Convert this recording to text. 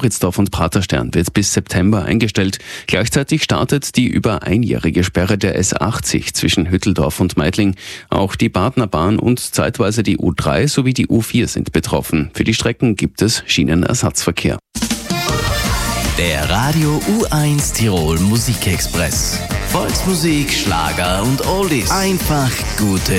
Moridsdorf und Praterstern wird bis September eingestellt. Gleichzeitig startet die über einjährige Sperre der S80 zwischen Hütteldorf und Meidling. Auch die Badnerbahn und zeitweise die U3 sowie die U4 sind betroffen. Für die Strecken gibt es Schienenersatzverkehr. Der Radio U1 Tirol Musikexpress. Volksmusik, Schlager und Oldies. Einfach gute